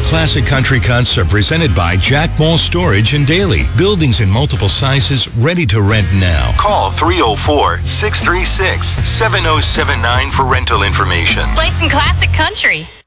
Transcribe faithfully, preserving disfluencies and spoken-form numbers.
Classic Country Cuts are presented by Jack Mall Storage in Daly. Buildings in multiple sizes ready to rent now. Call three oh four, six three six, seven oh seven nine for rental information. Play some classic country.